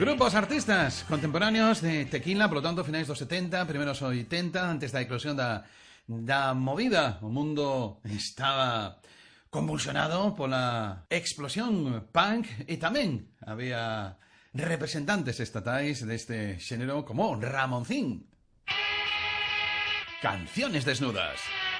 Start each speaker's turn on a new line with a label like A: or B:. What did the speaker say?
A: Grupos, artistas contemporáneos de Tequila, polo tanto, finais dos 70, primeros 80, antes da eclosión da movida. O mundo estaba convulsionado pola explosión punk e tamén había representantes estatais deste xénero como Ramoncín. Canciones desnudas.